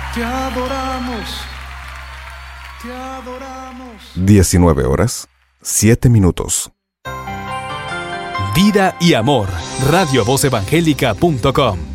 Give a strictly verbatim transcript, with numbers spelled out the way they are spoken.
Te adoramos, te adoramos. diecinueve horas, siete minutos. Vida y amor. radio voz evangélica punto com